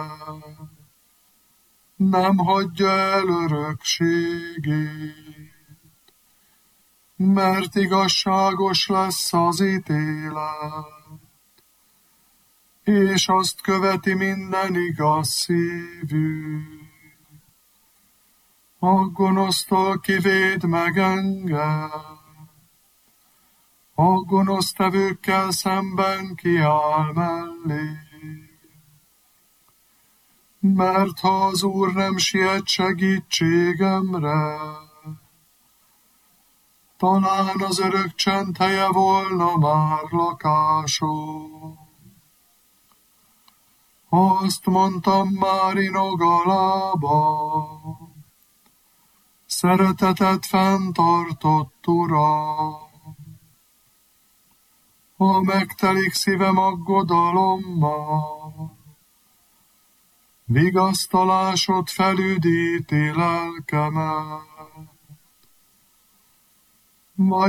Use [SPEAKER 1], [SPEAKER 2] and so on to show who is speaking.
[SPEAKER 1] nem hagyja el örökségét, mert igazságos lesz az ítélet, és azt követi minden igaz szívű. A gonosztól kivéd meg engem, a gonosztevőkkel szemben kiáll mellé. Mert ha az Úr nem siet segítségemre, talán az örök csend helye volna már lakásom. Azt mondtam már inogalában, szeretetet fenntartott Uram. Ha megtelik szívem aggodalommal, vigasztalásod felüdíti lelkemet.